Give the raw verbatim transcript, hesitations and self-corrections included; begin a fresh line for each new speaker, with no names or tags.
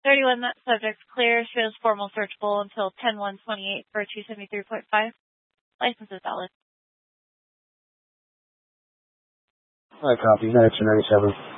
thirty-one, that subject's clear. Shows formal searchable until ten one twenty-eight for two seventy-three point five. License is valid.
I copy. Next, ninety-seven.